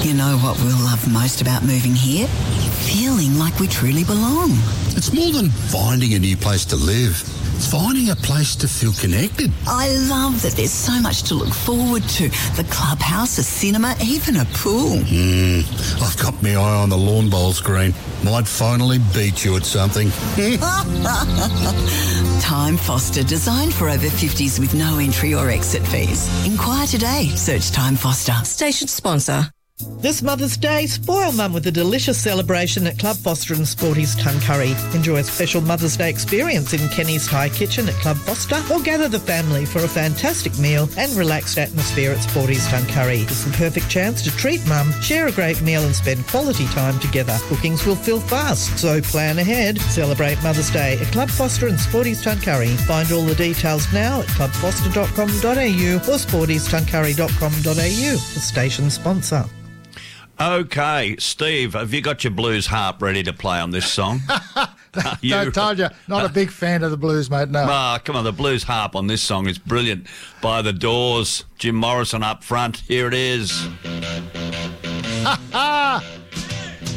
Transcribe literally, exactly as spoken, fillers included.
You know what we'll love most about moving here? Feeling like we truly belong. It's more than finding a new place to live. It's finding a place to feel connected. I love that there's so much to look forward to. The clubhouse, a cinema, even a pool. Mm, I've got my eye on the lawn bowl screen. Might finally beat you at something. Time Foster, designed for over fifties with no entry or exit fees. Inquire today. Search Time Foster. Station sponsor. This Mother's Day, spoil Mum with a delicious celebration at Club Foster and Sporty's Tuncurry. Enjoy a special Mother's Day experience in Kenny's Thai Kitchen at Club Foster, or gather the family for a fantastic meal and relaxed atmosphere at Sporty's Tuncurry. It's the perfect chance to treat Mum, share a great meal and spend quality time together. Bookings will fill fast, so plan ahead. Celebrate Mother's Day at Club Foster and Sporty's Tuncurry. Find all the details now at club foster dot com dot a u or sporties tuncurry dot com dot a u, the station sponsor. Okay, Steve, have you got your blues harp ready to play on this song? you... I told you, not a big fan of the blues, mate, no. Ah, come on, the blues harp on this song is brilliant. By the Doors, Jim Morrison up front, here it is. Ha ha!